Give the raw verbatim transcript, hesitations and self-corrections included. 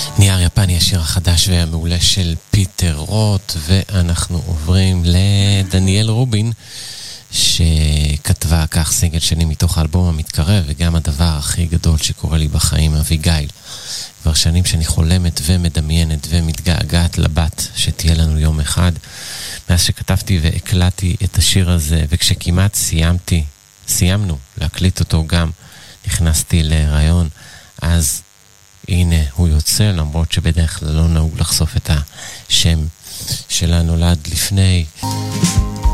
נייר יפני, השיר החדש והמעולה של פיטר רוט, ואנחנו עוברים לדניאל רובין שכתבה כך סינגל שני מתוך האלבום המתקרב, וגם הדבר הכי גדול שקורה לי בחיים, אביגיל. כבר שנים שאני חולמת ומדמיינת ומתגעגעת לבת שתהיה לנו יום אחד. מאז שכתבתי והקלטתי את השיר הזה, וכשכמעט סיימתי, סיימנו להקליט אותו גם, נכנסתי להיריון, אז הנה הוא יוצא, למרות שבדרך כלל לא נהוג לחשוף את השם של הנולד לפני.